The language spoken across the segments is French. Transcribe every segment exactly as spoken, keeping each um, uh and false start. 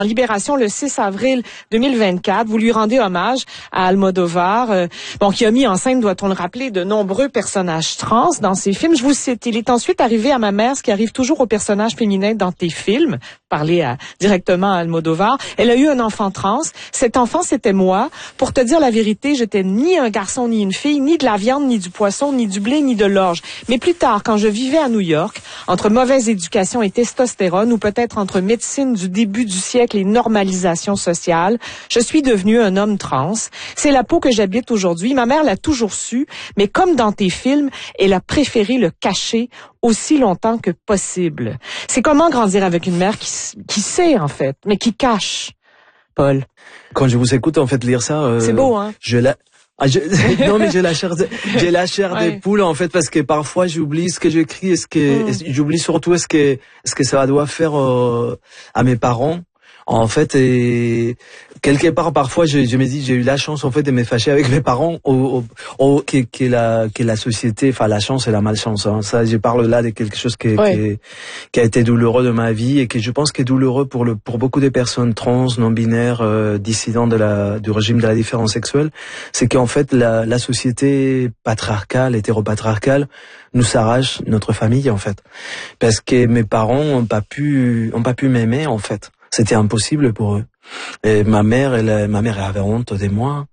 En Libération, le six avril deux mille vingt-quatre, vous lui rendez hommage à Almodovar, euh, bon, qui a mis en scène, doit-on le rappeler, de nombreux personnages trans dans ses films. Je vous cite, il est ensuite arrivé à ma mère, ce qui arrive toujours aux personnages féminins dans tes films. Parler à, directement à Almodovar. Elle a eu un enfant trans. Cet enfant, c'était moi. Pour te dire la vérité, j'étais ni un garçon ni une fille, ni de la viande, ni du poisson, ni du blé, ni de l'orge. Mais plus tard, quand je vivais à New York, entre mauvaise éducation et testostérone, ou peut-être entre médecine du début du siècle et normalisation sociale, je suis devenu un homme trans. C'est la peau que j'habite aujourd'hui. Ma mère l'a toujours su, mais comme dans tes films, elle a préféré le cacher aussi longtemps que possible. C'est comment grandir avec une mère qui, qui sait, en fait, mais qui cache, Paul. Quand je vous écoute, en fait, lire ça... Euh, c'est beau, hein? Je la... Ah, je... non, mais j'ai la chair, de... j'ai la chair ouais. des poules, en fait, parce que parfois, j'oublie ce que j'écris, est-ce que, mm. j'oublie surtout est-ce que, est-ce que ça doit faire euh, à mes parents. En fait, et quelque part, parfois, je, je me dis, j'ai eu la chance, en fait, de me fâcher avec mes parents, au, au, au, qui, qui est la, qui est la société, enfin, la chance et la malchance, hein. Ça, je parle là de quelque chose qui, ouais. qui, qui a été douloureux de ma vie et que je pense qui est douloureux pour le, pour beaucoup de personnes trans, non-binaires, euh, dissidents de la, du régime de la différence sexuelle. C'est qu'en fait, la, la société patriarcale, hétéropatriarcale, nous s'arrache notre famille, en fait. Parce que mes parents ont pas pu, ont pas pu m'aimer, en fait. C'était impossible pour eux. Et ma mère, elle, ma mère elle avait honte de moi.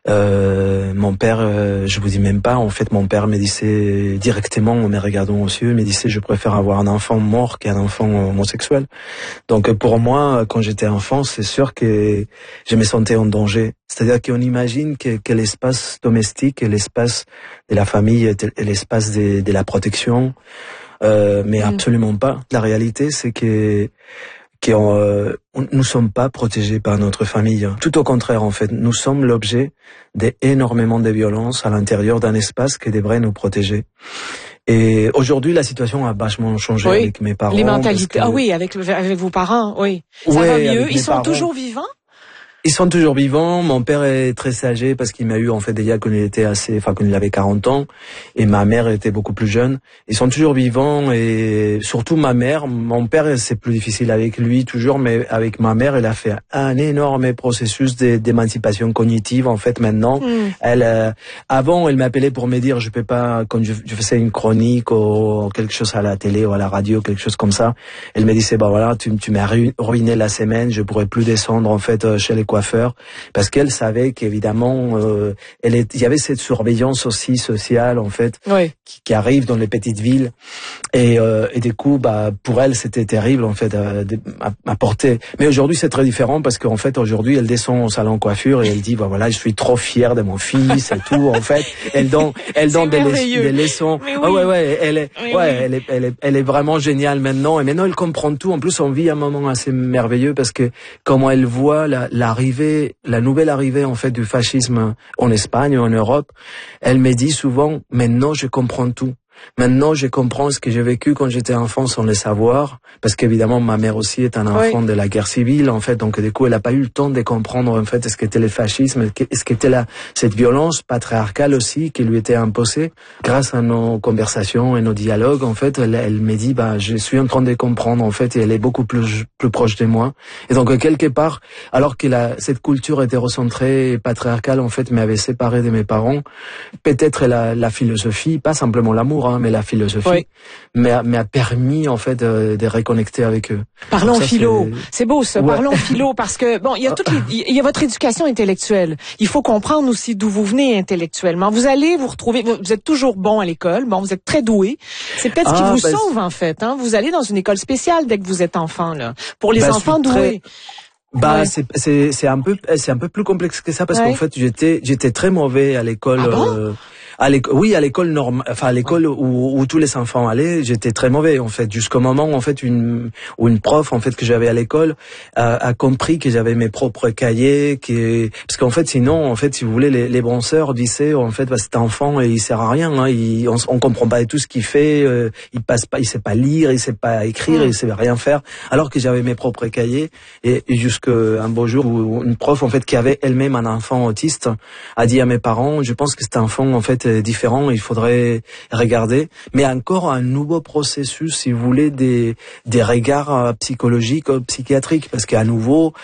Euh, mon père, euh, je vous dis même pas. En fait, mon père me disait directement, en me regardant aux yeux, me disait je préfère avoir un enfant mort qu'un enfant homosexuel. Donc pour moi, quand j'étais enfant, c'est sûr que je me sentais en danger. C'est-à-dire qu'on imagine que, que l'espace domestique, l'espace de la famille, est l'espace de, de la protection, euh, mais mmh. absolument pas. La réalité, c'est que qui ont, euh, nous sommes pas protégés par notre famille. Tout au contraire, en fait, nous sommes l'objet d'énormément de violences à l'intérieur d'un espace qui devrait nous protéger. Et aujourd'hui, la situation a vachement changé oui, avec mes parents. Les mentalités. Que... Ah oui, avec, avec vos parents, oui. Ça ouais, va mieux. Ils sont parents. toujours vivants? Ils sont toujours vivants. Mon père est très âgé parce qu'il m'a eu en fait déjà quand il était assez, enfin quand il avait quarante ans, et ma mère était beaucoup plus jeune. Ils sont toujours vivants et surtout ma mère. Mon père c'est plus difficile avec lui toujours, mais avec ma mère, elle a fait un énorme processus d'émancipation cognitive en fait maintenant. Mm. Elle, euh, avant, elle m'appelait pour me dire je peux pas quand je, je faisais une chronique ou quelque chose à la télé ou à la radio, quelque chose comme ça. Elle me disait bah voilà tu, tu m'as ruiné la semaine, je pourrais plus descendre en fait chez les coiffeur parce qu'elle savait qu'évidemment euh, elle est, il y avait cette surveillance aussi sociale en fait oui. qui, qui arrive dans les petites villes et, euh, et du coup bah pour elle c'était terrible en fait à, à, à porter. Mais aujourd'hui c'est très différent parce qu'en fait aujourd'hui elle descend au salon coiffure et elle dit bah voilà je suis trop fière de mon fils et tout en fait elle donne elle donne des, des leçons. Oui. Ah ouais ouais elle est oui, ouais oui. elle est elle est elle est vraiment géniale maintenant et maintenant elle comprend tout. En plus on vit un moment assez merveilleux parce que comment elle voit la, la Arrivée, la nouvelle arrivée en fait du fascisme en Espagne ou en Europe, elle me dit souvent maintenant je comprends tout. Maintenant, je comprends ce que j'ai vécu quand j'étais enfant sans le savoir, parce qu'évidemment, ma mère aussi est un enfant oui. de la guerre civile, en fait, donc du coup, elle n'a pas eu le temps de comprendre en fait ce qu'était le fascisme, ce qu'était la cette violence patriarcale aussi qui lui était imposée. Grâce à nos conversations et nos dialogues, en fait, elle, elle me dit, bah, je suis en train de comprendre en fait, et elle est beaucoup plus plus proche de moi. Et donc quelque part, alors que la, cette culture hétérocentrée et patriarcale en fait m'avait séparé de mes parents, peut-être la, la philosophie, pas simplement l'amour. Mais la philosophie oui. m'a, m'a permis en fait de, de reconnecter avec eux. Parlons ça, philo, c'est... c'est beau ça. Ouais. Parlons philo parce que bon, il y a toute les... il y a votre éducation intellectuelle. Il faut comprendre aussi d'où vous venez intellectuellement. Vous allez vous retrouver, vous êtes toujours bon à l'école, bon, vous êtes très doué. C'est peut-être ah, ce qui vous ben, sauve en fait. Hein? Vous allez dans une école spéciale dès que vous êtes enfant là, pour les ben, enfants doués. Très... Bah ouais. c'est c'est c'est un peu c'est un peu plus complexe que ça parce ouais. qu'en fait j'étais j'étais très mauvais à l'école. Ah bon euh, à l'école, oui, à l'école normale, enfin à l'école où, où tous les enfants allaient, j'étais très mauvais en fait. Jusqu'au moment en fait une où une prof en fait que j'avais à l'école a, a compris que j'avais mes propres cahiers, que parce qu'en fait sinon en fait si vous voulez les, les penseurs disaient en fait bah, cet enfant il sert à rien, hein, il, on, on comprend pas tout ce qu'il fait, euh, il passe pas, il sait pas lire, il sait pas écrire, mmh. il sait rien faire, alors que j'avais mes propres cahiers et, et jusqu'à un beau jour où une prof en fait qui avait elle-même un enfant autiste a dit à mes parents, je pense que cet enfant en fait différent, il faudrait regarder, mais encore un nouveau processus, si vous voulez, des, des regards psychologiques, psychiatriques, parce qu'à nouveau,